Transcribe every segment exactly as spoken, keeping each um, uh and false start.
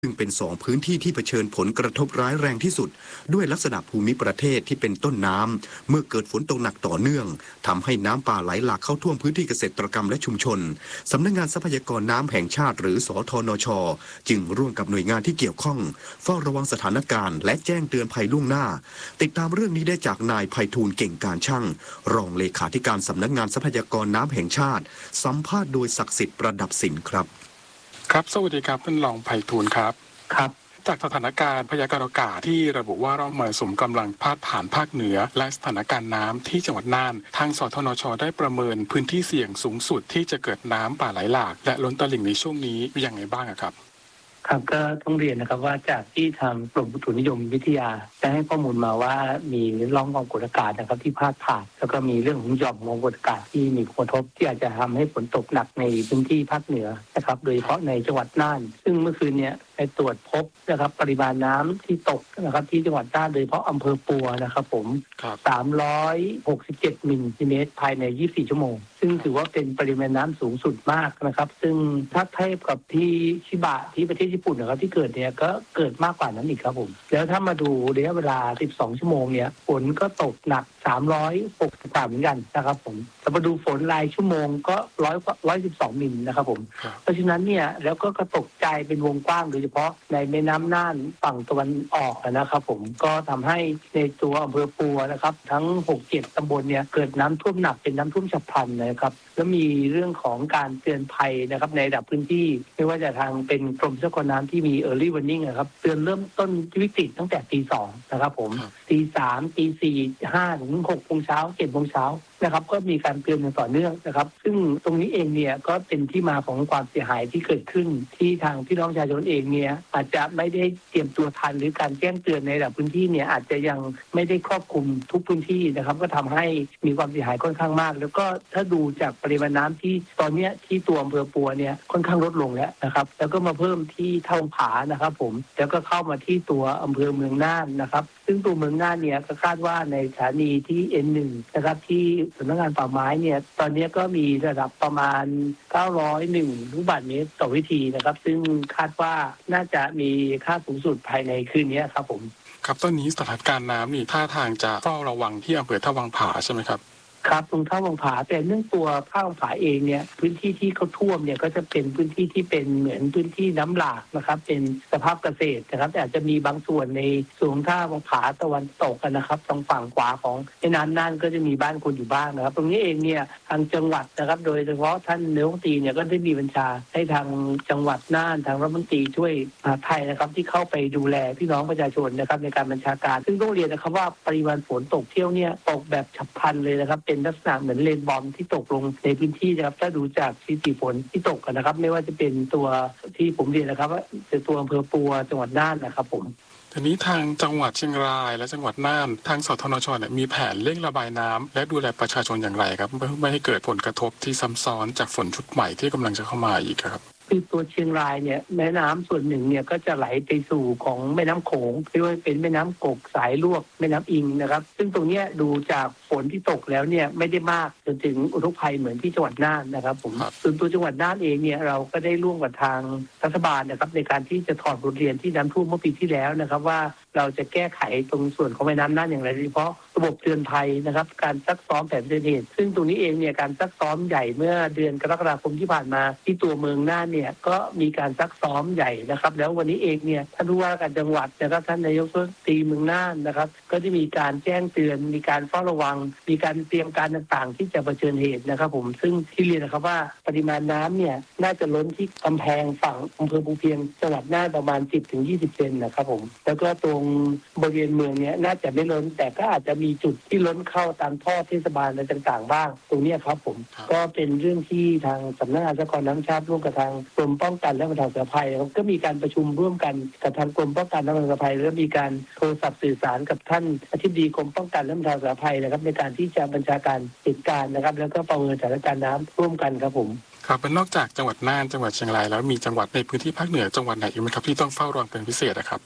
ซึ่งเป็นสองพื้นที่ที่เผชิญผลกระทบร้ายแรงที่สุดด้วยลักษณะภูมิประเทศที่เป็นต้นน้ำเมื่อเกิดฝนตกหนักต่อเนื่องทำให้น้ำป่าไหลหลากเข้าท่วมพื้นที่เกษตรกรรมและชุมชนสำนักงานทรัพยากรน้ำแห่งชาติหรือสทนช.จึงร่วมกับหน่วยงานที่เกี่ยวข้องเฝ้าระวังสถานการณ์และแจ้งเตือนภัยล่วงหน้าติดตามเรื่องนี้ได้จากนายไพฑูรย์เก่งการช่างรองเลขาธิการสำนักงานทรัพยากรน้ำแห่งชาติสัมภาษณ์โดยศักดิ์สิทธิ์ประดับสินครับครับสวัสดีครับท่านรองไพฑูรย์ครับครับจากสถานการณ์พยากรณ์อากาศที่ระบุว่าร่องมรสุมกำลังพาดผ่านภาคเหนือและสถานการณ์น้ำที่จังหวัดน่านทางสทนช.ได้ประเมินพื้นที่เสี่ยงสูงสุดที่จะเกิดน้ำป่าไหลหลากและล้นตลิ่งในช่วงนี้อย่างไรบ้างครับครับก็ต้องเรียนนะครับว่าจากที่ทางกรมอุตุนิยมวิทยาได้ให้ข้อมูลมาว่ามีร่องความกดอากาศนะครับที่พาดผ่านแล้วก็มีเรื่องของหย่อมความกดอากาศที่มีผลกระทบที่อาจจะทำให้ฝนตกหนักในพื้นที่ภาคเหนือนะครับโดยเฉพาะในจังหวัดน่านซึ่งเมื่อคืนนี้ได้ตรวจพบนะครับปริมาณน้ำที่ตกนะครับที่จังหวัดน่านโดยเฉพาะอำเภอปัวนะครับผมสามร้อยหกสิบเจ็ดมิลลิเมตรภายในยี่สิบสี่ชั่วโมงซึ่งถือว่าเป็นปริมาณน้ำสูงสุดมากนะครับซึ่งถ้าเทียบกับที่ชิบะที่ประเทศญี่ปุ่นนะครับที่เกิดเนี่ยก็เกิดมากกว่านั้นอีกครับผมแล้วถ้ามาดูระยะเวลาสิบสองชั่วโมงเนี่ยฝนก็ตกหนักสามร้อยหกสิบสามเหมือนกันนะครับผมถ้ามาดูฝนรายชั่วโมงก็ร้อยร้อยสิบสองมิลนะครับผมเพราะฉะนั้นเนี่ยแล้วก็กระตกใจเป็นวงกว้างโดยเฉพาะในแม่น้ำน่านฝั่งตะวันออกนะครับผมก็ทำให้ในตัวอำเภอปัวนะครับทั้งหกเจ็ดตำบลเนี่ยเกิดน้ำท่วมหนักเป็นน้ำท่วมฉับพลันนะครับแล้วมีเรื่องของการเตือนภัยนะครับในระดับพื้นที่ไม่ว่าจะทางเป็นกรมทรัพยากรน้ำที่มี early warning นะครับเตือนเริ่มต้นวิกฤตตั้งแต่ตีสองนะครับผมตีสามตีสี่ห้าถึงหกโมงเช้าเจ็ดโมงเช้านะครับก็มีการเตือนอย่างต่อเนื่องนะครับซึ่งตรงนี้เองเนี่ยก็เป็นที่มาของความเสียหายที่เกิดขึ้นที่ทางพี่น้องประชาชนเองเนี่ยอาจจะไม่ได้เตรียมตัวทันหรือการแจ้งเตือนในระดับพื้นที่เนี่ยอาจจะยังไม่ได้ครอบคลุมทุกพื้นที่นะครับก็ทำให้มีความเสียหายค่อนข้างมากแล้วก็ถ้าดูจากปริมาณน้ำที่ตอนนี้ที่ตัวอำเภอปัวเนี่ยค่อนข้างลดลงแล้วนะครับแล้วก็มาเพิ่มที่ท่าผานะครับผมแล้วก็เข้ามาที่ตัวอำเภอเมืองน่านนะครับซึ่งตัวเมืองน่านเนี่ยก็คาดว่าในสถานีที่ เอ็น หนึ่ง นะครับที่สำนักงานป่าไม้เนี่ยตอนนี้ก็มีระดับประมาณเก้าร้อยเอ็ดลูกบาศก์เมตรต่อวิธีนะครับซึ่งคาดว่าน่าจะมีค่าสูงสุดภายในคืนนี้ครับผมครับตอนนี้สถานการณ์น้ำนี่ท่าทางจะเฝ้าระวังที่อำเภอท่าวังผาใช่ไหมครับครับตรงท่าวังผาแต่เนื่องตัวท่าวังผาเองเนี่ยพื้นที่ที่เขาท่วมเนี่ยก็จะเป็นพื้นที่ที่เป็นเหมือนพื้นที่น้ำหลากนะครับเป็นสภาพเกษตรนะครับแต่อาจจะมีบางส่วนในส่วนท่าวังผาตะวันตกนะครับทางฝั่งขวาของแม่น้ำน่านก็จะมีบ้านคนอยู่บ้างนะครับตรงนี้เองเนี่ยทางจังหวัดนะครับโดยเฉพาะท่านนายกรัฐมนตรีเนี่ยก็ได้มีบัญชาให้ทางจังหวัดน่านทางรัฐมนตรีช่วยมหาดไทยนะครับที่เข้าไปดูแลพี่น้องประชาชนนะครับในการบัญชาการซึ่งต้องเรียนนะครับว่าปริมาณฝนตกเที่ยวเนี่ยตกแบบฉับพลันเลยนะครับเป็นลักษณะเหมือนเลนบอมที่ตกลงในพื้นที่นะครับถ้าดูจากสถิติฝนที่ตกกันนะครับไม่ว่าจะเป็นตัวที่ผมเรียนนะครับว่าเป็นตัวอำเภอปัวจังหวัดน่านนะครับผมทีนี้ทางจังหวัดเชียงรายและจังหวัดน่านทางสทนช.เนี่ยมีแผนเร่งระบายน้ำและดูแลประชาชนอย่างไรครับเพื่อไม่ให้เกิดผลกระทบที่ซ้ำซ้อนจากฝนชุดใหม่ที่กำลังจะเข้ามาอีกครับคือตัวเชียงรายเนี่ยแม่น้ำส่วนหนึ่งเนี่ยก็จะไหลไปสู่ของแม่น้ำโขงไม่ว่าเป็นแม่น้ำกกสายลวกแม่น้ำอิงนะครับซึ่งตรงนี้ดูจากฝนที่ตกแล้วเนี่ยไม่ได้มากจนถึงอุทกภัยเหมือนที่จังหวัดน่านนะครับผมส่วนตัวจังหวัดน่านเองเนี่ยเราก็ได้ร่วมกับทางรัฐบาลนะครับในการที่จะถอดบทเรียนที่น้ำท่วมเมื่อปีที่แล้วนะครับว่าเราจะแก้ไขตรงส่วนของแม่น้ำน่านอย่างไรโดยเฉพาะระบบเตือนภัยนะครับการซักซ้อมแผนเตือนเหตุซึ่งตรงนี้เองเนี่ยการซักซ้อมใหญ่เมื่อเดือนกรกฎาคมที่ผ่านมาที่ตัวเมืองน่านเนี่ยก็มีการซักซ้อมใหญ่นะครับแล้ววันนี้เองเนี่ยท่านผู้ว่าการจังหวัดนะครับท่านนายกรัฐมนตรีเมืองน่านนะครับก็จะมีการแจ้งเตือนมีการเฝ้าระวังมีการเตรียมการต่างๆที่จะเผชิญเหตุนะครับผมซึ่งที่เรียนนะครับว่าปริมาณน้ำเนี่ยน่าจะล้นที่กำแพงฝั่งอำเภอภูเพียงจังหวัดน่านประมาณ สิบถึงยี่สิบ เซนนะครับผมแล้วก็ตรงบริเวณเมืองเนี่ยน่าจะไม่ล้นแต่ก็อาจจะมีจุดที่ล้นเข้าตามท่อเทศบาลอะไรต่างๆบ้างตรงนี้ครับผมก็เป็นเรื่องที่ทางสำนักงานทรัพยากรน้ำชาติร่วมกับทางกรมป้องกันและบรรเทาสาธารณภัยก็มีการประชุมร่วมกันกับทางกรมป้องกันและบรรเทาสาธารณภัยและมีการโทรศัพท์สื่อสารกับท่านอธิบดีกรมป้องกันและบรรเทาสาธารณภัยนะครับในการที่จะบัญชาการเหตุการณ์นะครับแล้วก็ประเมินสถานการณ์น้ำร่วมกันครับผมครับนอกจากจังหวัดน่านจังหวัดเชียงรายแล้วมีจังหวัดในพื้นที่ภาคเหนือจังหวัดไหนอีกไหมครับที่ต้องเฝ้าระวังเป็นพิเศษนะครับค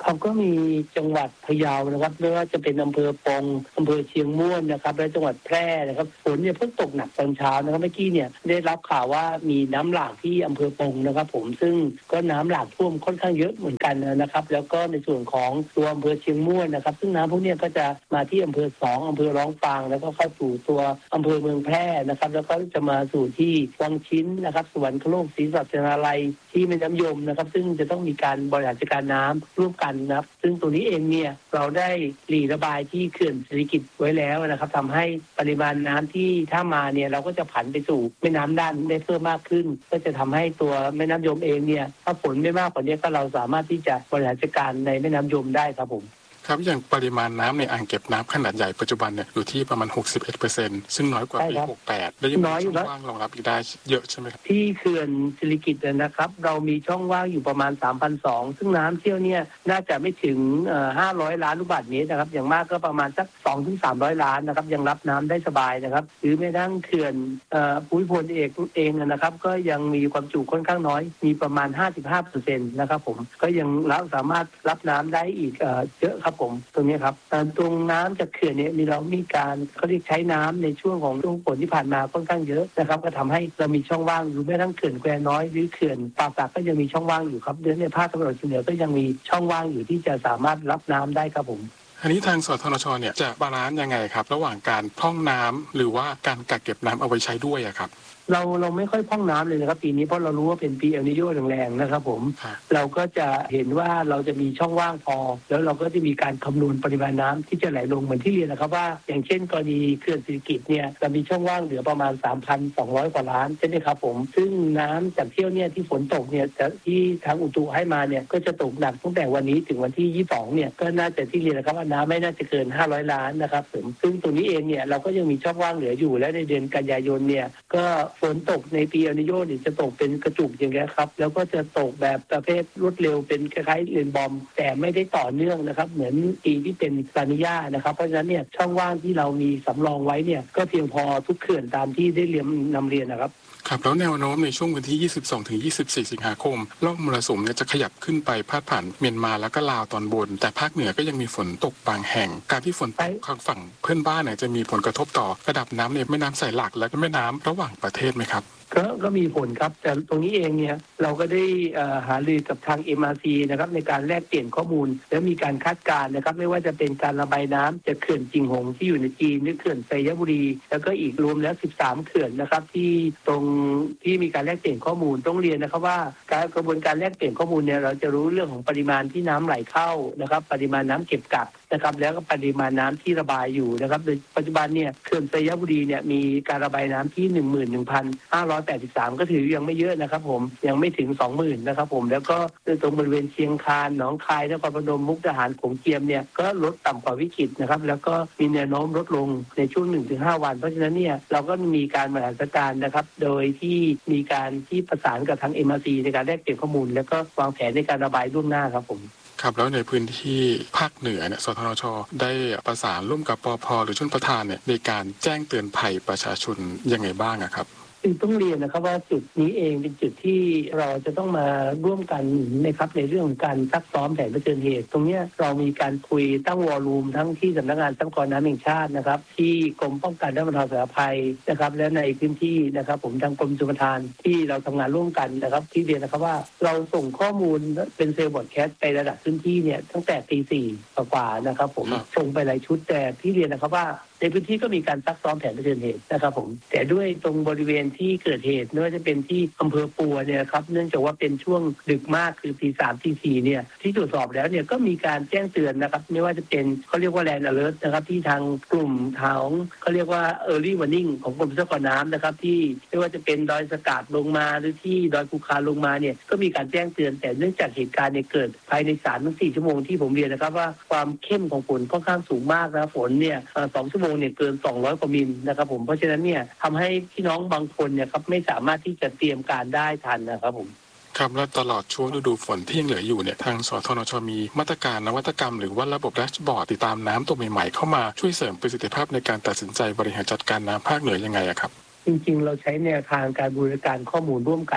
ครับก็มีจังหวัดพะเยานะครับไม่ว่าจะเป็นอำเภอปงอำเภอเชียงม่วนนะครับและจังหวัดแพร่นะครับฝนเนี่ยเพิ่งตกหนักตอนเช้านะครับเมื่อกี้เนี่ยได้รับข่าวว่ามีน้ำหลากที่อำเภอปงนะครับผมซึ่งก็น้ำหลากท่วมค่อนข้างเยอะเหมือนกันนะครับแล้วก็ในส่วนของตัวอำเภอเชียงม่วนนะครับซึ่งน้ำพวกนี้ก็จะมาที่อำเภอสองอำเภอร้องฟางแล้วก็เข้าสู่ตัวอำเภอเมืองแพร่นะครับแล้วก็จะมาสู่ที่วังชิ้นนะครับสวรรคโลกศรีสัชนาลัยที่แม่น้ำยมนะครับซึ่งจะต้องมีการบริหารจัดการน้ำร่วมกันนะครับซึ่งตัวนี้เองเนี่ยเราได้หลีระบายที่เขื่อนสิริกิติ์ไว้แล้วนะครับทำให้ปริมาณน้ำที่ถ้ามาเนี่ยเราก็จะผันไปสู่แม่น้ำด้านได้เพิ่มมากขึ้นก็จะทำให้ตัวแม่น้ำยมเองเนี่ยถ้าฝนไม่มากกว่านี้ก็เราสามารถที่จะบริหารจัดการในแม่น้ำยมได้ครับผมครับอย่างปริมาณน้ำในอ่างเก็บน้ำขนาดใหญ่ปัจจุบันเนี่ยอยู่ที่ประมาณ หกสิบเอ็ดเปอร์เซ็นต์ ซึ่งน้อยกว่าปี หกสิบแปด และยังมีช่องว่างรองรับอีกได้เยอะใช่ไหมครับที่เขื่อนสิริกิติ์นะครับเรามีช่องว่างอยู่ประมาณ สามพันสองร้อย ซึ่งน้ำเที่ยวเนี่ยน่าจะไม่ถึงห้าร้อยล้านลูกบาศก์เมตรนะครับอย่างมากก็ประมาณสัก สองถึงสามร้อย ล้านนะครับยังรับน้ำได้สบายนะครับหรือแม้กระทั่งเขื่อนภูมิพลเอกเองนะครับก็ยังมีความจุค่อนข้างน้อยมีประมาณ ห้าสิบห้าเปอร์เซ็นต์ นะครับผมก็ยังรับสามารถรับน้ำได้อีกเยอะครับผมตรงนี้ครับตรงน้ำจากเขื่อนเนี่ยมีเรามีการเขาเรียกใช้น้ำในช่วงของช่วงฝนที่ผ่านมาค่อนข้างเยอะนะครับก็ทำให้เรามีช่องว่างอยู่แม้ทั้งเขื่อนแควน้อยหรือเขื่อนป่าสักก็ยังมีช่องว่างอยู่ครับเดือนในภาคตะวันออกเฉียงเหนือก็ยังมีช่องว่างอยู่ที่จะสามารถรับน้ำได้ครับผมอันนี้ทางสทนชเนี่ยจะบาลานซ์ยังไงครับระหว่างการพร่องน้ำหรือว่าการกักเก็บน้ำเอาไว้ใช้ด้วยอะครับเราเราไม่ค่อยพร่องน้ำเลยนะครับปีนี้เพราะเรารู้ว่าเป็นปีเอลนิโญแรงๆนะครับผมเราก็จะเห็นว่าเราจะมีช่องว่างพอแล้วเราก็จะมีการคำนวณปริมาณน้ำที่จะไหลลงเหมือนที่เรียนนะครับว่าอย่างเช่นกรณีเขื่อนสิริกิติ์เนี่ยเรามีช่องว่างเหลือประมาณ สามพันสองร้อย กว่าล้านใช่ไหมครับผมซึ่งน้ำจากเที่ยวเนี่ยที่ฝนตกเนี่ยที่ทางอุตุให้มาเนี่ยก็จะตกหนักตั้งแต่วันนี้ถึงวันที่ยี่สิบสองเนี่ยก็น่าจะที่เรียนนะครับว่าน้ำไม่น่าจะเกินห้าร้อยล้านนะครับผมซึ่งตรงนี้เองเนี่ยเราก็ยังมีช่องว่างเหลืออยู่และในเดือนกันยายนเนี่ยก็ฝนตกในปีเอลนิโญเนี่ยจะตกเป็นกระจุกอย่างเงี้ยครับแล้วก็จะตกแบบประเภทรวดเร็วเป็นคล้ายๆเรนบอมแต่ไม่ได้ต่อเนื่องนะครับเหมือนปีที่เป็นลานีญานะครับเพราะฉะนั้นเนี่ยช่องว่างที่เรามีสำรองไว้เนี่ยก็เพียงพอทุกเขื่อนตามที่ได้เรียนนำเรียนนะครับครับแล้วแนวโน้มในช่วงวันที่ ยี่สิบสองถึงยี่สิบสี่ สิงหาคมร่องมรสุมเนี่ยจะขยับขึ้นไปพาดผ่านเมียนมาแล้วก็ลาวตอนบนแต่ภาคเหนือก็ยังมีฝนตกบางแห่งการที่ฝนตกทางฝั่งเพื่อนบ้านเนี่ยจะมีผลกระทบต่อระดับน้ำในแม่น้ำสายหลักและแม่น้ำระหว่างประเทศไหมครับก็ก็มีผลครับแต่ตรงนี้เองเนี่ยเราก็ได้หารือกับทาง เอ็ม อาร์ ซี นะครับในการแลกเปลี่ยนข้อมูลและมีการคาดการณ์นะครับไม่ว่าจะเป็นการระบายน้ำจากเขื่อนจิงหงที่อยู่ในจีนหรือเขื่อนไซยบุรีแล้วก็อีกรวมแล้วสิบสามเขื่อนนะครับที่ตรงที่มีการแลกเปลี่ยนข้อมูลต้องเรียนนะครับว่าการกระบวนการแลกเปลี่ยนข้อมูลเนี่ยเราจะรู้เรื่องของปริมาณที่น้ำไหลเข้านะครับปริมาณน้ำเก็บกักนะครับแล้วก็ปริมาณน้ำที่ระบายอยู่นะครับโดยปัจจุบันเนี่ยเขื่อนไซยบุรีเนี่ยมีการระบายน้ำที่ หนึ่งหมื่นหนึ่งพันห้าร้อยแปดสิบสาม ก็ถือยังไม่เยอะนะครับผมยังไม่ถึง สองหมื่น นะครับผมแล้วก็ตรงบริเวณเชียงคานหนองคายนครพนมมุกดาหารโขงเจียมเนี่ยก็ลดต่ำกว่าวิกฤตนะครับแล้วก็มีแนวโน้มลดลงในช่วง หนึ่งถึงห้า วันเพราะฉะนั้นเนี่ยเราก็มีการบริหารจัดการนะครับโดยที่มีการที่ประสานกับทาง เอ็ม อาร์ ซี ในการแลกเปลี่ยนข้อมูลแล้วก็วางแผนในการระบายล่วงหน้าครับผมครับแล้วในพื้นที่ภาคเหนือเนี่ยสทนชได้ประสานร่วมกับปภ.หรือชลประทานเนี่ยในการแจ้งเตือนภัยประชาชนยังไงบ้างครับซึ่งต้องเรียนนะครับว่าจุดนี้เองเป็นจุดที่เราจะต้องมาร่วมกันนะครับในเรื่องของการซักซ้อมแผนเผชิญเหตุตรงนี้เรามีการคุยตั้งวอลลุ่มทั้งที่สำนักงานทรัพยากรน้ำแห่งชาตินะครับที่กรมป้องกันและบรรเทาสาธารณภัยนะครับและในพื้นที่นะครับผมทางกรมชลประทานที่เราทำงานร่วมกันนะครับที่เรียนนะครับว่าเราส่งข้อมูลเป็นเซลล์บอดแคสต์ไประดับพื้นที่เนี่ยตั้งแต่ตีสี่กว่านะครับผมส่งไปหลายชุดแต่ที่เรียนนะครับว่าในพื้นที่ก็มีการซักซ้อมแผนเผชิญเหตุนะครับผมแต่ด้วยตรงบริเวณที่เกิดเหตุไม่ว่าจะเป็นที่อำเภอปัวเนี่ยครับเนื่องจากว่าเป็นช่วงดึกมากคือตีสามตีสี่เนี่ยที่ตรวจสอบแล้วเนี่ยก็มีการแจ้งเตือนนะครับไม่ว่าจะเป็นเขาเรียกว่าแลนด์อเลิร์ตนะครับที่ทางกลุ่มทางเขาเรียกว่า early warning ของกรมทรัพยากรน้ำนะครับที่ไม่ว่าจะเป็นดอยสะกาดลงมาหรือที่ดอยภูคาลงมาเนี่ยก็มีการแจ้งเตือนแต่เนื่องจากเหตุการณ์เนี่ยเกิดภายใน สามถึงสี่ ชั่วโมงที่ผมเรียนนะครับว่าความเข้มของฝนค่อนข้างสูงมากนะฝนเนี่ยสองชั่วโมงเนี่ยเกินสองร้อยกว่ามิลนะครับผมเพราะฉะนั้นเนี่ยทำให้พี่น้องบางคนเนี่ยครับไม่สามารถที่จะเตรียมการได้ทันนะครับผมครับและตลอดช่วงฤดูฝนที่ยังเหลืออยู่เนี่ยทางสทนชมีมาตรการนวัตกรรมหรือว่าระบบแดชบอร์ดติดตามน้ำตัวใหม่ๆเข้ามาช่วยเสริมประสิทธิภาพในการตัดสินใจบริหารจัดการน้ำภาคเหนือยังไงอะครับจริงๆเราใช้แนวทางการบูรณาการข้อมูลร่วมกัน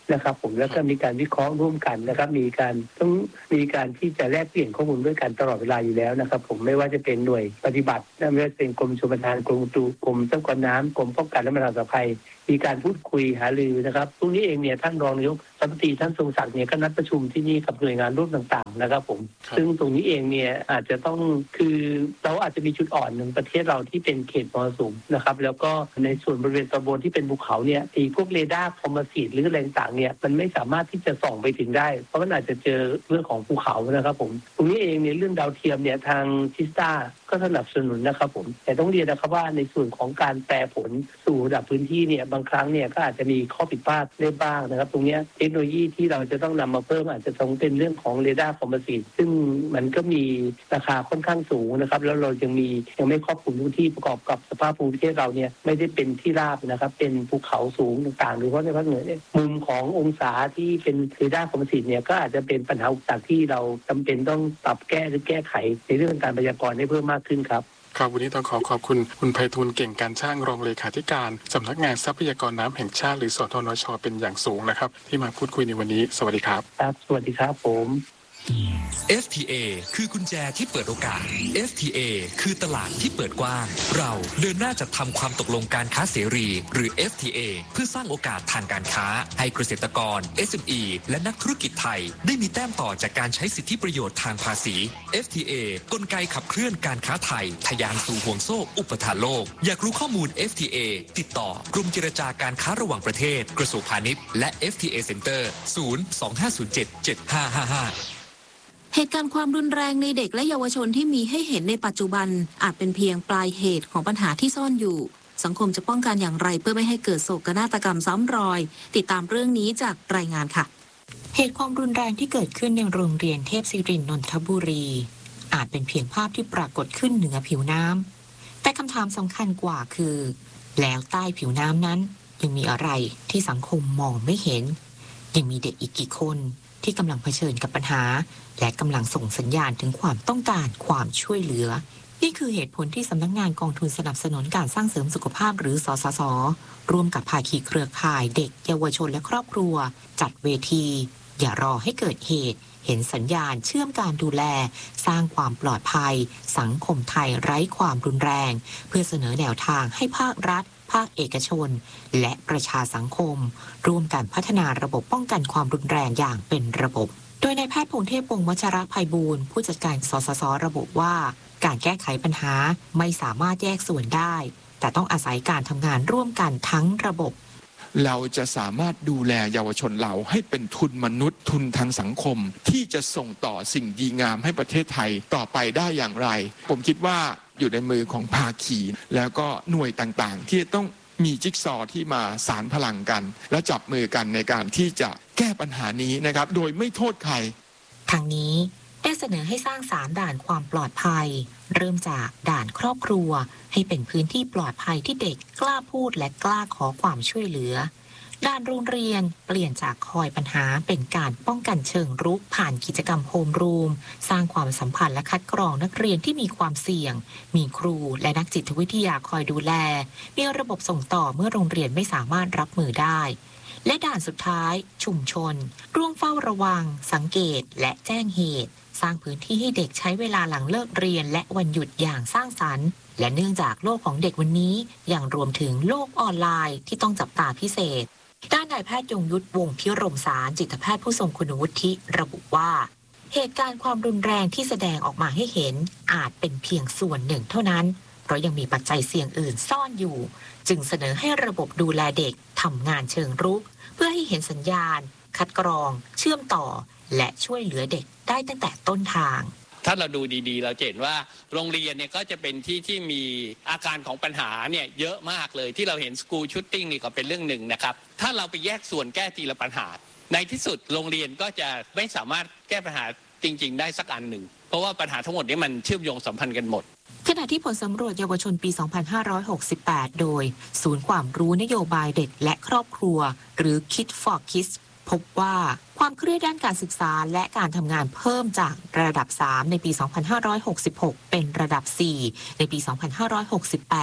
นะครับผมแล้วก็มีการวิเคราะห์ร่วมกันนะครับมีการต้องมีการที่จะแลกเปลี่ยนข้อมูลด้วยกันตลอดเวลาอยู่แล้วนะครับผมไม่ว่าจะเป็นหน่วยปฏิบัติไม่ว่าจะเป็นกรมชลประทานกรมอุตุกรมทรัพยากรน้ำกรมป้องกันและบรรเทาสาธารณภัยมีการพูดคุยหารือนะครับตรงนี้เองเนี่ยท่านรองนายกรัฐมนตรีท่านทรงศักดิ์เนี่ยก็นัดประชุมที่นี่กับหน่วยงานร่วมต่างๆนะครับผมซึ่งตรงนี้เองเนี่ยอาจจะต้องคือเราอาจจะมีจุดอ่อนหนึ่งประเทศเราที่เป็นเขตมรสุมนะครับแล้วก็ในส่วนบริเวณตอนบนที่เป็นภูเขาเนี่ยไอ้พวกเรดาร์คอมโพสิตหรืออะไรต่างๆเนี่ยมันไม่สามารถที่จะส่องไปถึงได้เพราะมันอาจจะเจอเรื่องของภูเขานะครับผมตรงนี้เองเนี่ยเรื่องดาวเทียมเนี่ยทางทิสตาก็สนับสนุนนะครับผมแต่ต้องเรียนนะครับว่าในส่วนของการแปลผลสู่ระดับพื้นที่เนี่ยบางครั้งเนี่ยก็อาจจะมีข้อผิดพลาดได้บ้างนะครับตรงนี้เทคโนโลยีที่เราจะต้องนำมาเพิ่มอาจจะต้องเป็นเรื่องของเรดาร์คอมโพสิตซึ่งมันก็มีราคาค่อนข้างสูงนะครับแล้วเรายังมียังไม่ครอบคลุมพื้นที่ประกอบกับสภาพภูมิประเทศเราเนี่ยไม่ได้เป็นที่ราบนะครับเป็นภูเขาสูงต่างๆหรือว่าในภาคเหนือเนี่ยมุมขององศาที่เป็นเรดาร์คอมโพสิตเนี่ยก็อาจจะเป็นปัญหาอุปสรรคที่เราจำเป็นต้องปรับแก้หรือแก้ไขในเรื่องการพยากรณ์ให้เพิ่มมากขึ้นครับครับวันนี้ต้องขอขอบคุณคุณไพฑูรย์เก่งการช่างรองเลขาธิการสำนักงานทรัพยากรน้ำแห่งชาติหรือสทนช.เป็นอย่างสูงนะครับที่มาพูดคุยในวันนี้สวัสดีครับครับสวัสดีครับผมเอฟ ที เอ คือกุญแจที่เปิดโอกาส เอฟ ที เอ คือตลาดที่เปิดกว้างเราเดินหน้าจัดทำความตกลงการค้าเสรีหรือ เอฟ ที เอ เพื่อสร้างโอกาสทางการค้าให้เกษตรกร เอส เอ็ม อี และนักธุรกิจไทยได้มีแต้มต่อจากการใช้สิทธิประโยชน์ทางภาษี เอฟ ที เอ กลไกขับเคลื่อนการค้าไทยทะยานสู่ห่วงโซ่อุปทานโลกอยากรู้ข้อมูล เอฟ ที เอ ติดต่อกรมเจรจาการค้าระหว่างประเทศกระทรวงพาณิชย์และ เอฟ ที เอ Center ศูนย์ สอง ห้า ศูนย์ เจ็ด เจ็ด ห้า ห้า ห้าเหตุการณ์ความรุนแรงในเด็กและเยาวชนที่มีให้เห็นในปัจจุบันอาจเป็นเพียงปลายเหตุของปัญหาที่ซ่อนอยู่สังคมจะป้องกันอย่างไรเพื่อไม่ให้เกิดโศกนาฏกรรมซ้ำรอยติดตามเรื่องนี้จากรายงานค่ะเหตุความรุนแรงที่เกิดขึ้นในโรงเรียนเทพศิรินทร์นนทบุรีอาจเป็นเพียงภาพที่ปรากฏขึ้นเหนือผิวน้ำแต่คำถามสำคัญกว่าคือแล้วใต้ผิวน้ำนั้นยังมีอะไรที่สังคมมองไม่เห็นยังมีเด็กอีกกี่คนที่กำลังเผชิญกับปัญหาและกำลังส่งสัญญาณถึงความต้องการความช่วยเหลือนี่คือเหตุผลที่สำนักงานกองทุนสนับสนุนการสร้างเสริมสุขภาพหรือสสสร่วมกับภาคีเครือข่ายเด็กเยาวชนและครอบครัวจัดเวทีอย่ารอให้เกิดเหตุเห็นสัญญาณเชื่อมการดูแลสร้างความปลอดภัยสังคมไทยไร้ความรุนแรงเพื่อเสนอแนวทางให้ภาครัฐภาคเอกชนและประชาสังคมร่วมกันพัฒนาระบบป้องกันความรุนแรงอย่างเป็นระบบโดยนายแพทย์พงษ์เทพวงศ์วัชรภัยบูลย์ผู้จัดการสสสระบุว่าการแก้ไขปัญหาไม่สามารถแยกส่วนได้แต่ต้องอาศัยการทำงานร่วมกันทั้งระบบเราจะสามารถดูแลเยาวชนเราให้เป็นทุนมนุษย์ทุนทางสังคมที่จะส่งต่อสิ่งดีงามให้ประเทศไทยต่อไปได้อย่างไรผมคิดว่าอยู่ในมือของภาคีแล้วก็หน่วยต่างๆที่ต้องมีจิ๊กซอว์ที่มาสานพลังกันและจับมือกันในการที่จะแก้ปัญหานี้นะครับโดยไม่โทษใครทางนี้ได้เสนอให้สร้างสามด่านความปลอดภัยเริ่มจากด่านครอบครัวให้เป็นพื้นที่ปลอดภัยที่เด็กกล้าพูดและกล้าขอความช่วยเหลือด้านโรงเรียนเปลี่ยนจากคอยปัญหาเป็นการป้องกันเชิงรุกผ่านกิจกรรมโฮมรูมสร้างความสัมพันธ์และคัดกรองนักเรียนที่มีความเสี่ยงมีครูและนักจิตวิทยาคอยดูแลมีระบบส่งต่อเมื่อโรงเรียนไม่สามารถรับมือได้และด่านสุดท้ายชุมชนร่วมเฝ้าระวังสังเกตและแจ้งเหตุสร้างพื้นที่ให้เด็กใช้เวลาหลังเลิกเรียนและวันหยุดอย่างสร้างสรรค์และเนื่องจากโลกของเด็กวันนี้ยังรวมถึงโลกออนไลน์ที่ต้องจับตาพิเศษด้านนายแพทย์ยงยุทธวงศ์พิรมสารจิตแพทย์ผู้ทรงคุณวุฒิระบุว่าเหตุการณ์ความรุนแรงที่แสดงออกมาให้เห็นอาจเป็นเพียงส่วนหนึ่งเท่านั้นเพราะยังมีปัจจัยเสี่ยงอื่นซ่อนอยู่จึงเสนอให้ระบบดูแลเด็กทำงานเชิงรุกเพื่อให้เห็นสัญญาณคัดกรองเชื่อมต่อและช่วยเหลือเด็กได้ตั้งแต่ต้นทางถ้าเราดูดีๆเราเห็นว่าโรงเรียนเนี่ยก็จะเป็นที่ที่มีอาการของปัญหาเนี่ยเยอะมากเลยที่เราเห็นสกูลชูตติ้งนี่ก็เป็นเรื่องหนึ่งนะครับถ้าเราไปแยกส่วนแก้ทีละปัญหาในที่สุดโรงเรียนก็จะไม่สามารถแก้ปัญหาจริงๆได้สักอันหนึ่งเพราะว่าปัญหาทั้งหมดนี้มันเชื่อมโยงสัมพันธ์กันหมดขณะที่ผลสำรวจเยาวชนปี สองพันห้าร้อยหกสิบแปด โดยศูนย์ความรู้นโยบายเด็กและครอบครัวหรือ Kids for Kids พบว่าความเครียดด้านการศึกษาและการทำงานเพิ่มจากระดับสามในปี สองพันห้าร้อยหกสิบหก เป็นระดับสี่ในปี สองพันห้าร้อยหกสิบแปด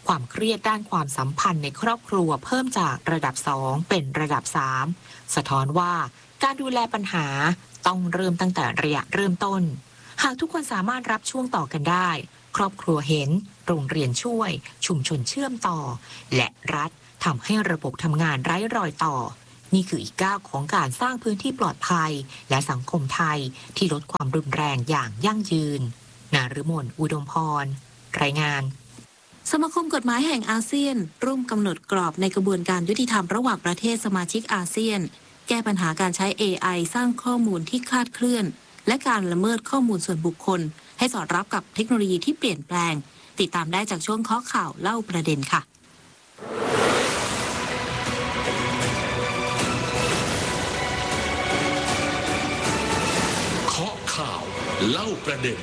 ความเครียดด้านความสัมพันธ์ในครอบครัวเพิ่มจากระดับสองเป็นระดับสามสะท้อนว่าการดูแลปัญหาต้องเริ่มตั้งแต่ระยะเริ่มต้นหากทุกคนสามารถรับช่วงต่อกันได้ครอบครัวเห็นโรงเรียนช่วยชุมชนเชื่อมต่อและรัฐทำให้ระบบทำงานไร้รอยต่อนี่คืออีกก้าวของการสร้างพื้นที่ปลอดภัยและสังคมไทยที่ลดความรุนแรงอย่างยั่งยืนนฤมลอุดมพรรายงานสมาคมกฎหมายแห่งอาเซียนร่วมกำหนดกรอบในกระบวนการยุติธรรมระหว่างประเทศสมาชิกอาเซียนแก้ปัญหาการใช้ เอ ไอ สร้างข้อมูลที่คลาดเคลื่อนและการละเมิดข้อมูลส่วนบุคคลให้สอดรับกับเทคโนโลยีที่เปลี่ยนแปลงติดตามได้จากช่วงเคาะข่าวเล่าประเด็นค่ะเคาะข่าวเล่าประเด็น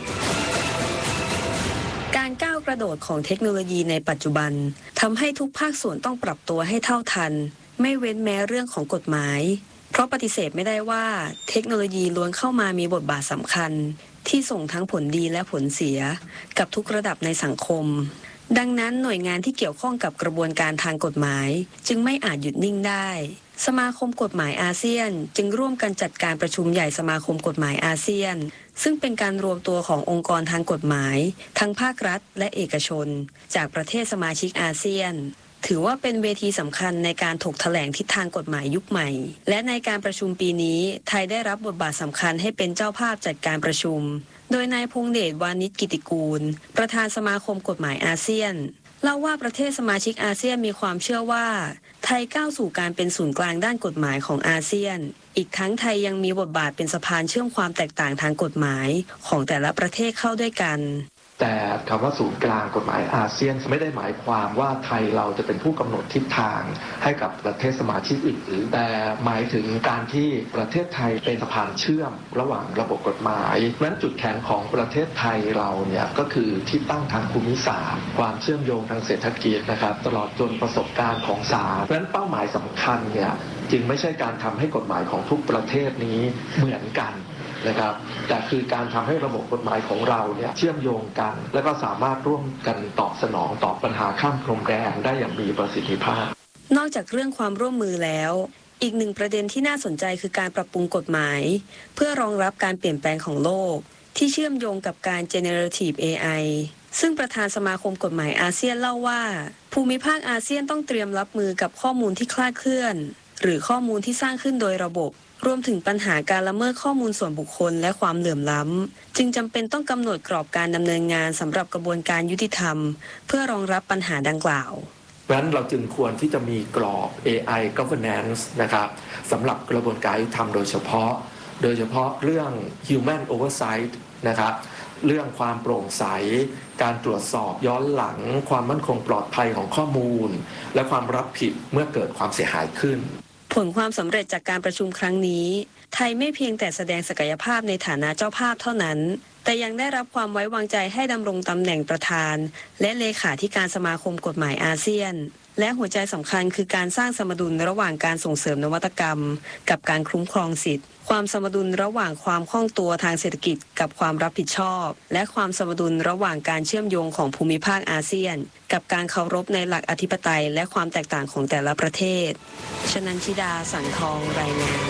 การก้าวกระโดดของเทคโนโลยีในปัจจุบันทำให้ทุกภาคส่วนต้องปรับตัวให้เท่าทันไม่เว้นแม้เรื่องของกฎหมายเพราะปฏิเสธไม่ได้ว่าเทคโนโลยีล้วนเข้ามามีบทบาทสำคัญที่ส่งทั้งผลดีและผลเสียกับทุกระดับในสังคมดังนั้นหน่วยงานที่เกี่ยวข้องกับกระบวนการทางกฎหมายจึงไม่อาจหยุดนิ่งได้สมาคมกฎหมายอาเซียนจึงร่วมกันจัดการประชุมใหญ่สมาคมกฎหมายอาเซียนซึ่งเป็นการรวมตัวขององค์กรทางกฎหมายทั้งภาครัฐและเอกชนจากประเทศสมาชิกอาเซียนถือว่าเป็นเวทีสำคัญในการถกแถลงทิศทางกฎหมายยุคใหม่และในการประชุมปีนี้ไทยได้รับบทบาทสำคัญให้เป็นเจ้าภาพจัดการประชุมโดยนายพงษ์เดชวานิชกิติกูลประธานสมาคมกฎหมายอาเซียนเล่าว่าประเทศสมาชิกอาเซียนมีความเชื่อว่าไทยก้าวสู่การเป็นศูนย์กลางด้านกฎหมายของอาเซียนอีกทั้งไทยยังมีบทบาทเป็นสะพานเชื่อมความแตกต่างทางกฎหมายของแต่ละประเทศเข้าด้วยกันแต่คำว่าศูนย์กลางกฎหมายอาเซียนไม่ได้หมายความว่าไทยเราจะเป็นผู้กำหนดทิศทางให้กับประเทศสมาชิกอื่นๆแต่หมายถึงการที่ประเทศไทยเป็นสะพานเชื่อมระหว่างระบบกฎหมายเพราะฉะนั้นจุดแข็งของประเทศไทยเราเนี่ยก็คือที่ตั้งทางภูมิศาสตร์ความเชื่อมโยงทางเศรษฐกิจนะครับตลอดจนประสบการณ์ของศาลเพราะฉะนั้นเป้าหมายสำคัญเนี่ยจึงไม่ใช่การทำให้กฎหมายของทุกประเทศนี้เหมือนกันนะครับแต่คือการทำให้ระบบกฎหมายของเราเนี่ยเชื่อมโยงกันแล้วก็สามารถร่วมกันตอบสนองต่อปัญหาข้ามพรมแดนได้อย่างมีประสิทธิภาพนอกจากเรื่องความร่วมมือแล้วอีกหนึ่งประเด็นที่น่าสนใจคือการปรับปรุงกฎหมายเพื่อรองรับการเปลี่ยนแปลงของโลกที่เชื่อมโยงกับการ Generative เอ ไอ ซึ่งประธานสมาคมกฎหมายอาเซียนเล่าว่าภูมิภาคอาเซียนต้องเตรียมรับมือกับข้อมูลที่คลาดเคลื่อนหรือข้อมูลที่สร้างขึ้นโดยระบบรวมถึงปัญหาการละเมิดข้อมูลส่วนบุคคลและความเหลื่อมล้ำจึงจำเป็นต้องกำหนดกรอบการดำเนินงานสำหรับกระบวนการยุติธรรมเพื่อรองรับปัญหาดังกล่าวเพราะฉะนั้นเราจึงควรที่จะมีกรอบ เอ ไอ Governance นะครับสำหรับกระบวนการยุติธรรมโดยเฉพาะโดยเฉพาะเรื่อง Human Oversight นะครับเรื่องความโปร่งใสการตรวจสอบย้อนหลังความมั่นคงปลอดภัยของข้อมูลและความรับผิดเมื่อเกิดความเสียหายขึ้นผลความสำเร็จจากการประชุมครั้งนี้ไทยไม่เพียงแต่แสดงศักยภาพในฐานะเจ้าภาพเท่านั้นแต่ยังได้รับความไว้วางใจให้ดำรงตำแหน่งประธานและเลขาธิการสมาคมกฎหมายอาเซียนและหัวใจสำคัญคือการสร้างสมดุลระหว่างการส่งเสริมนวัตกรรมกับการคุ้มครองสิทธิความสมดุลระหว่างความคล่องตัวทางเศรษฐกิจกับความรับผิดชอบและความสมดุลระหว่างการเชื่อมโยงของภูมิภาคอาเซียนกับการเคารพในหลักอธิปไตยและความแตกต่างของแต่ละประเทศชนันชิดาสังทองรายงาน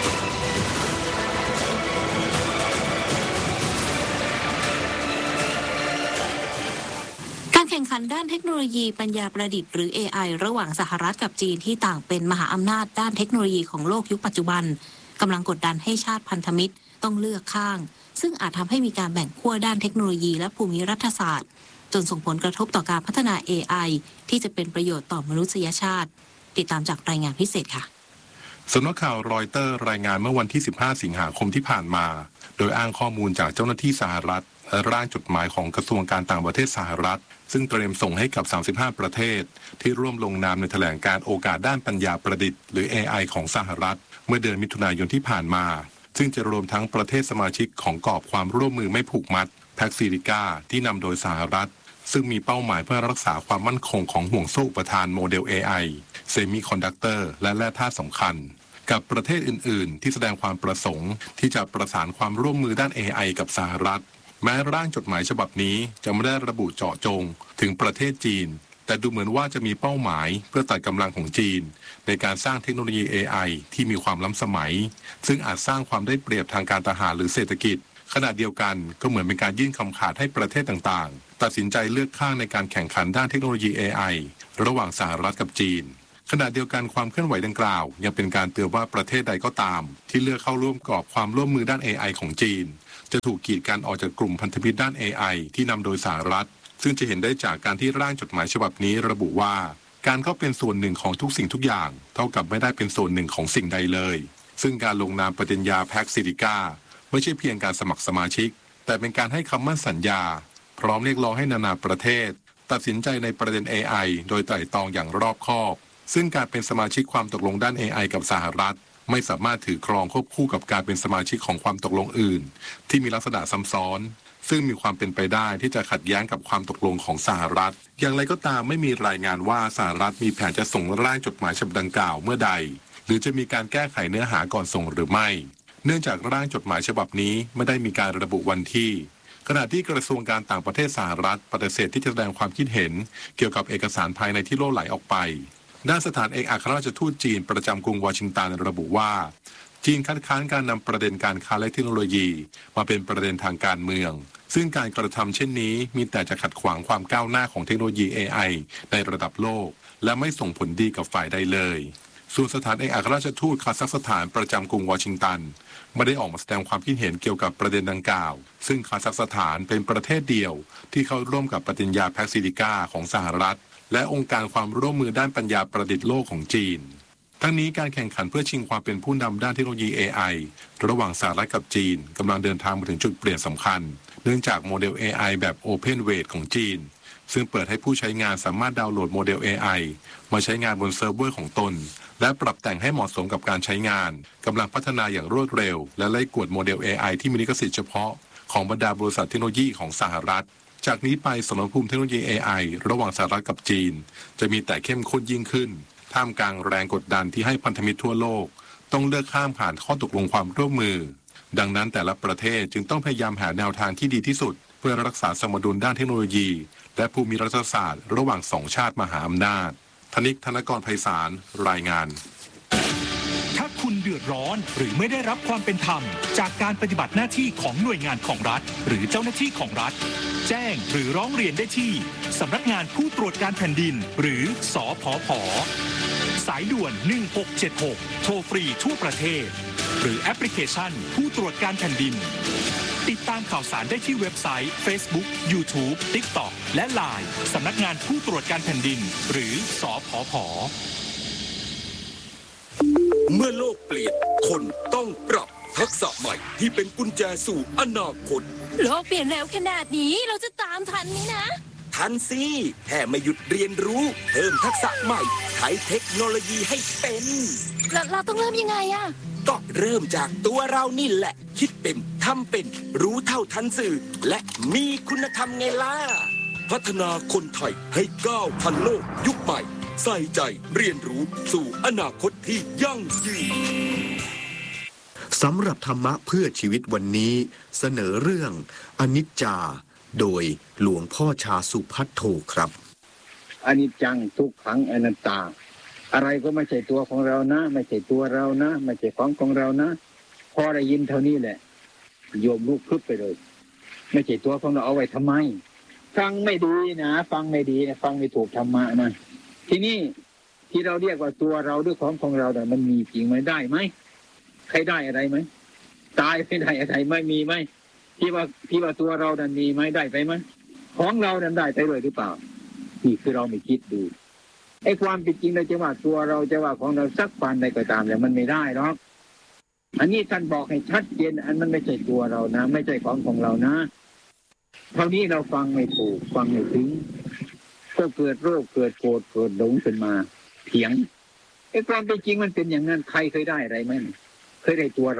แข่งขันด้านเทคโนโลยีปัญญาประดิษฐ์หรือ เอ ไอ ระหว่างสหรัฐกับจีนที่ต่างเป็นมหาอำนาจด้านเทคโนโลยีของโลกยุคปัจจุบันกำลังกดดันให้ชาติพันธมิตรต้องเลือกข้างซึ่งอาจทำให้มีการแบ่งขั้วด้านเทคโนโลยีและภูมิรัฐศาสตร์จนส่งผลกระทบต่อการพัฒนา เอ ไอ ที่จะเป็นประโยชน์ต่อมนุษยชาติติดตามจากรายงานพิเศษค่ะสำนักข่าวรอยเตอร์รายงานเมื่อวันที่สิบห้าสิงหาคมที่ผ่านมาโดยอ้างข้อมูลจากเจ้าหน้าที่สหรัฐและร่างจดหมายของกระทรวงการต่างประเทศสหรัฐซึ่งเตรียมส่งให้กับสามสิบห้าประเทศที่ร่วมลงนามในแถลงการโอกาสด้านปัญญาประดิษฐ์หรือ เอ ไอ ของสหรัฐเมื่อเดือนมิถุนายนที่ผ่านมาซึ่งจะรวมทั้งประเทศสมาชิกของกรอบความร่วมมือไม่ผูกมัดแพ็กซิลิกาที่นำโดยสหรัฐซึ่งมีเป้าหมายเพื่อรักษาความมั่นคงของห่วงโซ่อุปทานโมเดล เอ ไอ เซมิคอนดักเตอร์และแร่ธาตุสำคัญกับประเทศอื่นๆที่แสดงความประสงค์ที่จะประสานความร่วมมือด้าน เอ ไอ กับสหรัฐแม้ร่างจดหมายฉบับนี้จะไม่ได้ระบุเจาะจงถึงประเทศจีนแต่แต่ดูเหมือนว่าจะมีเป้าหมายเพื่อตัดกำลังของจีนในการสร้างเทคโนโลยี เอ ไอ ที่มีความล้ำสมัยซึ่งอาจสร้างความได้เปรียบทางการทหารหรือเศรษฐกิจขณะเดียวกันก็เหมือนเป็นการยื่นคำขาดให้ประเทศต่างๆตัดสินใจเลือกข้างในการแข่งขันด้านเทคโนโลยี เอ ไอ ระหว่างสหรัฐกับจีนขณะเดียวกันความเคลื่อนไหวดังกล่าวยังเป็นการเตือนว่าประเทศใดก็ตามที่เลือกเข้าร่วมกรอบความร่วมมือด้าน เอ ไอ ของจีนจะถูกกีดกันออกจากกลุ่มพันธมิตรด้าน เอ ไอ ที่นำโดยสหรัฐซึ่งจะเห็นได้จากการที่ร่างจดหมายฉบับนี้ระบุว่าการเข้าเป็นส่วนหนึ่งของทุกสิ่งทุกอย่างเท่ากับไม่ได้เป็นส่วนหนึ่งของสิ่งใดเลยซึ่งการลงนามปฏิญญาแพ็กซิลิกาไม่ใช่เพียงการสมัครสมาชิกแต่เป็นการให้คำมั่นสัญญาพร้อมเรียกร้องให้นานาประเทศตัดสินใจในประเด็น เอ ไอ โดยไตร่ตรองอย่างรอบคอบซึ่งการเป็นสมาชิกความตกลงด้าน เอ ไอ กับสหรัฐไม่สามารถถือครองควบคู่กับการเป็นสมาชิกของความตกลงอื่นที่มีลักษณะซ้ำซ้อนซึ่งมีความเป็นไปได้ที่จะขัดแย้งกับความตกลงของสหรัฐอย่างไรก็ตามไม่มีรายงานว่าสหรัฐมีแผนจะส่งร่างจดหมายฉบับดังกล่าวเมื่อใดหรือจะมีการแก้ไขเนื้อหาก่อนส่งหรือไม่เนื่องจากร่างจดหมายฉบับนี้ไม่ได้มีการระบุวันที่ขณะที่กระทรวงการต่างประเทศสหรัฐปฏิเสธที่จะแสดงความคิดเห็นเกี่ยวกับเอกสารภายในที่ล่วไหลออกไปด้านสถานเอกอัครราชทูตจีนประจำกรุงวอชิงตันระบุว่าจีนคัดค้านการนำประเด็นการค้าและเทคโนโลยีมาเป็นประเด็นทางการเมืองซึ่งการกระทำเช่นนี้มีแต่จะขัดขวางความก้าวหน้าของเทคโนโลยี เอ ไอ ในระดับโลกและไม่ส่งผลดีกับฝ่ายใดเลยส่วนสถานเอกอัครราชทูตคาซัคสถานประจำกรุงวอชิงตันไม่ได้ออกมาแสดงความคิดเห็นเกี่ยวกับประเด็นดังกล่าวซึ่งคาซัคสถานเป็นประเทศเดียวที่เข้าร่วมกับปฏิญญาแพ็กซิลิกาของสหรัฐและองค์การความร่วมมือด้านปัญญาประดิษฐ์โลกของจีนทั้งนี้การแข่งขันเพื่อชิงความเป็นผู้นำด้านเทคโนโลยี เอ ไอ ระหว่างสหรัฐกับจีนกำลังเดินทางมาถึงจุดเปลี่ยนสำคัญเนื่องจากโมเดล เอ ไอ แบบ Open Weight ของจีนซึ่งเปิดให้ผู้ใช้งานสามารถดาวน์โหลดโมเดล เอ ไอ มาใช้งานบนเซิร์ฟเวอร์ของตนและปรับแต่งให้เหมาะสมกับการใช้งานกำลังพัฒนาอย่างรวดเร็วและไล่กวดโมเดล เอ ไอ ที่มีลิขสิทธิ์เฉพาะของบรรดาบริษัทเทคโนโลยีของสหรัฐจากนี้ไปสมรภูมิเทคโนโลยี เอ ไอ ระหว่างสหรัฐกับจีนจะมีแต่เข้มข้นยิ่งขึ้นท่ามกลางแรงกดดันที่ให้พันธมิตรทั่วโลกต้องเลือกข้ามผ่านข้อตกลงความร่วมมือดังนั้นแต่ละประเทศจึงต้องพยายามหาแนวทางที่ดีที่สุดเพื่อรักษาสมดุลด้านเทคโนโลยีและภูมิรัฐศาสตร์ระหว่างสองชาติมหาอำนาจธนิก ธนกรไพศาลรายงานถ้าคุณเดือดร้อนหรือไม่ได้รับความเป็นธรรมจากการปฏิบัติหน้าที่ของหน่วยงานของรัฐหรือเจ้าหน้าที่ของรัฐแจ้งหรือร้องเรียนได้ที่สำนักงานผู้ตรวจการแผ่นดินหรือสผผ.สายด่วนหนึ่งหกเจ็ดหกโทรฟรีทั่วประเทศหรือแอปพลิเคชันผู้ตรวจการแผ่นดินติดตามข่าวสารได้ที่เว็บไซต์ Facebook YouTube TikTok และ ไลน์ สำนักงานผู้ตรวจการแผ่นดินหรือสผผ. เมื่อโลกเปลี่ยนคนต้องปรับทักษะใหม่ที่เป็นกุญแจสู่อนาคตโลกเปลี่ยนแล้วขนาดนี้เราจะตามทันไหมนะทันสิแค่ไม่หยุดเรียนรู้เพิ่มทักษะใหม่ใช้เทคโนโลยีให้เป็นเราเราต้องเริ่มยังไงอะก็เริ่มจากตัวเรานี่แหละคิดเป็นทำเป็นรู้เท่าทันสื่อและมีคุณธรรมไงล่ะพัฒนาคนไทยให้ก้าวทันโลกยุคใหม่ใส่ใจเรียนรู้สู่อนาคตที่ยั่งยืนสำหรับธรรมะเพื่อชีวิตวันนี้เสนอเรื่องอนิจจาโดยหลวงพ่อชาสุภัทโทครับอนิจจังทุกขังอนัตตาอะไรก็ไม่ใช่ตัวของเรานะไม่ใช่ตัวเรานะไม่ใช่ของของเรานะพอได้ยินเท่านี้แหละโยมลุกขึ้นไปเลยไม่ใช่ตัวของเราเอาไว้ทำไมฟังไม่ดีนะฟังไม่ดีนะฟังไม่ถูกธรรมะนะทีนี้ที่เราเรียกว่าตัวเราด้วยของของเราแต่มันมีจริงไหมได้ไหมใครได้อะไรไหมตายไม่ได้อะไรไม่มีไหมที่ว่าที่ว่าตัวเรานั้นมีไหมได้ไปไหมของเรานั้นได้ไปเลยหรือเปล่านี่คือเราไม่คิดดูไอ้ความเป็นจริงเราจะว่าตัวเราจะว่าของเราสักปานใดก็ตามแต่มันไม่ได้หรอกอันนี้ท่านบอกให้ชัดเจนอันมันไม่ใช่ตัวเรานะไม่ใช่ของของเรานะเท่านี้เราฟังไม่ถูกฟังไม่ถึงก็เกิดโรคเกิดโกรธเกิดหลงขึ้นมาเถียงไอ้ความเป็นจริงมันเป็นอย่างนั้นใครเคยได้อะไรไหมเคยได้ตัว